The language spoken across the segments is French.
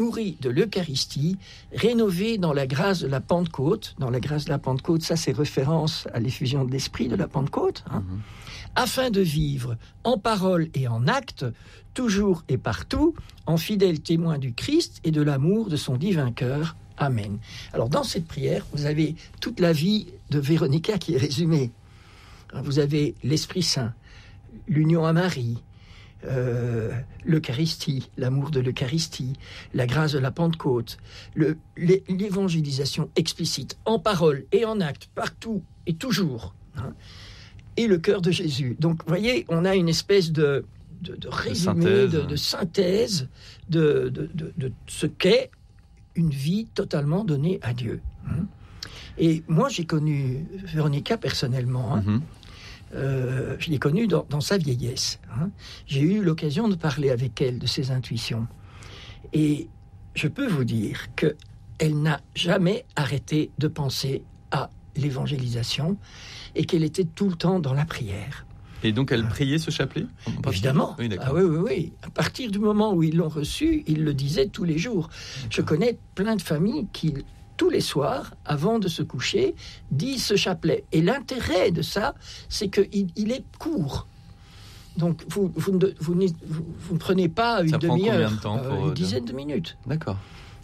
nourris de l'Eucharistie, rénovés dans la grâce de la Pentecôte. Dans la grâce de la Pentecôte, ça c'est référence à l'effusion de l'Esprit de la Pentecôte, afin de vivre en parole et en acte, toujours et partout, en fidèles témoins du Christ et de l'amour de son divin cœur. Amen. Alors dans cette prière, vous avez toute la vie de Véronica qui est résumée. Vous avez l'Esprit Saint, l'union à Marie, l'Eucharistie, l'amour de l'Eucharistie, la grâce de la Pentecôte, l'évangélisation explicite, en parole et en acte, partout et toujours, et le cœur de Jésus. Donc, vous voyez, on a une espèce de résumé, de synthèse de ce qu'est une vie totalement donnée à Dieu. Et moi, j'ai connu Véronica personnellement. Je l'ai connue dans sa vieillesse. J'ai eu l'occasion de parler avec elle de ses intuitions. Et je peux vous dire qu'elle n'a jamais arrêté de penser à l'évangélisation et qu'elle était tout le temps dans la prière. Et donc elle priait ce chapelet ? Évidemment. Oui, d'accord. Oui. À partir du moment où ils l'ont reçu, ils le disaient tous les jours. D'accord. Je connais plein de familles qui, tous les soirs, avant de se coucher, disent ce chapelet. Et l'intérêt de ça, c'est qu'il est court. Donc vous ne prenez pas une demi-heure, de temps une dizaine de minutes. D'accord.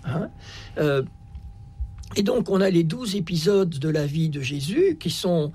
Et donc, on a les 12 épisodes de la vie de Jésus qui sont...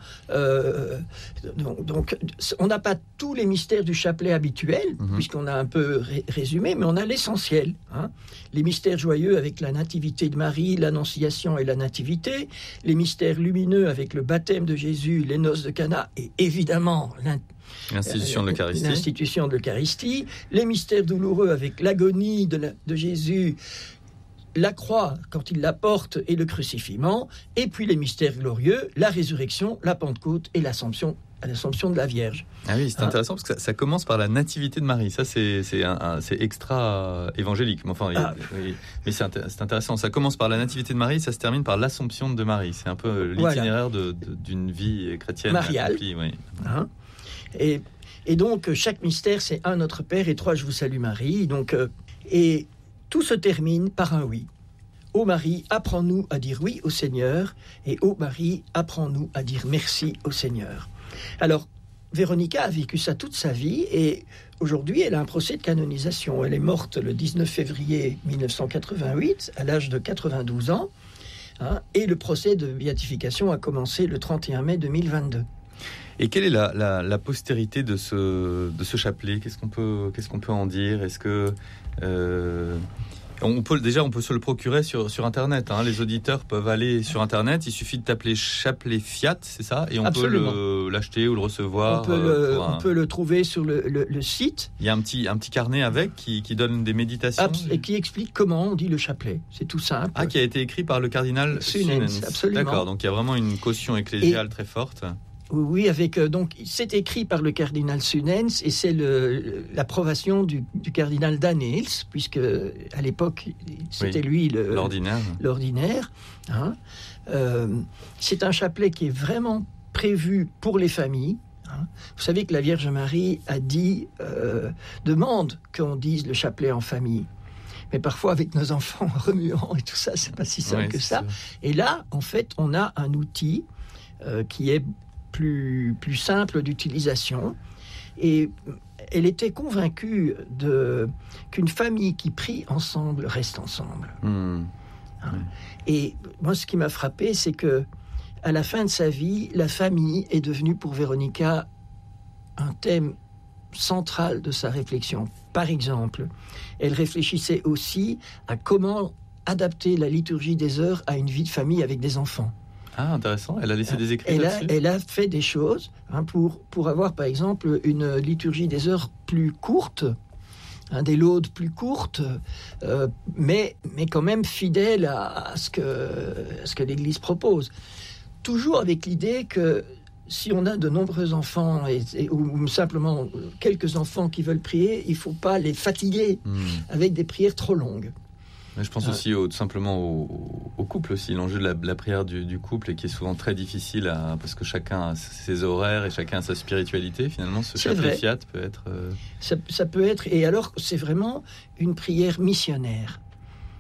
donc, on n'a pas tous les mystères du chapelet habituel, puisqu'on a un peu résumé, mais on a l'essentiel. Les mystères joyeux avec la nativité de Marie, l'annonciation et la nativité, les mystères lumineux avec le baptême de Jésus, les noces de Cana, et évidemment... L'institution de l'Eucharistie, les mystères douloureux avec l'agonie de Jésus, la croix quand il la porte et le crucifiement, et puis les mystères glorieux, la résurrection, la Pentecôte et l'Assomption de la Vierge. Ah oui, c'est intéressant parce que ça commence par la nativité de Marie. Ça, c'est extra évangélique. Mais c'est intéressant. Ça commence par la nativité de Marie, ça se termine par l'Assomption de Marie. C'est un peu l'itinéraire d'une vie chrétienne mariale. Oui. Et donc, chaque mystère, c'est un Notre Père et 3 Je vous salue Marie. Donc, et tout se termine par un oui. Ô Marie, apprends-nous à dire oui au Seigneur, et ô Marie, apprends-nous à dire merci au Seigneur. Alors, Véronica a vécu ça toute sa vie, et aujourd'hui, elle a un procès de canonisation. Elle est morte le 19 février 1988, à l'âge de 92 ans, et le procès de béatification a commencé le 31 mai 2022. Et quelle est la postérité de ce chapelet ? Qu'est-ce qu'on peut en dire ? Est-ce que on peut se le procurer sur Internet. Les auditeurs peuvent aller sur Internet. Il suffit de taper chapelet Fiat, c'est ça ? Et on Absolument. peut l'acheter ou le recevoir. On peut le trouver sur le site. Il y a un petit carnet avec qui donne des méditations. Et qui explique comment on dit le chapelet. C'est tout simple. Qui a été écrit par le cardinal Sunens. Absolument. D'accord, donc il y a vraiment une caution ecclésiale très forte. Oui, donc c'est écrit par le cardinal Sunens et c'est l'approbation du cardinal Danneels, puisque à l'époque c'était lui l'ordinaire. C'est un chapelet qui est vraiment prévu pour les familles. Vous savez que la Vierge Marie a dit demande qu'on dise le chapelet en famille. Mais parfois, avec nos enfants remuants et tout ça, c'est pas si simple que ça. Sûr. Et là, en fait, on a un outil qui est plus simple d'utilisation. Et elle était convaincue qu'une famille qui prie ensemble reste ensemble. Et moi, ce qui m'a frappé, c'est que à la fin de sa vie, la famille est devenue pour Véronica un thème central de sa réflexion. Par exemple, elle réfléchissait aussi à comment adapter la liturgie des heures à une vie de famille avec des enfants. Ah, intéressant. Elle a laissé des écrits là-dessus. Elle a fait des choses pour avoir, par exemple, une liturgie des heures plus courte, des laudes plus courtes, mais quand même fidèle à ce que l'Église propose. Toujours avec l'idée que si on a de nombreux enfants ou simplement quelques enfants qui veulent prier, il ne faut pas les fatiguer avec des prières trop longues. Mais je pense aussi tout simplement au couple aussi, l'enjeu de la prière du couple et qui est souvent très difficile parce que chacun a ses horaires et chacun a sa spiritualité. Finalement, ce chapelet Fiat peut être... Ça peut être, et alors c'est vraiment une prière missionnaire.